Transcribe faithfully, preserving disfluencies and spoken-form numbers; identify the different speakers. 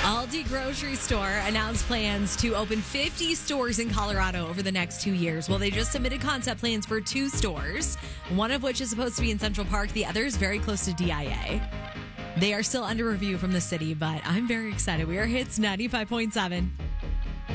Speaker 1: Aldi Grocery Store announced plans to open fifty stores in Colorado over the next two years. Well, they just submitted concept plans for two stores, one of which is supposed to be in Central Park. The other is very close to D I A. They are still under review from the city, but I'm very excited. We are Hits ninety-five point seven.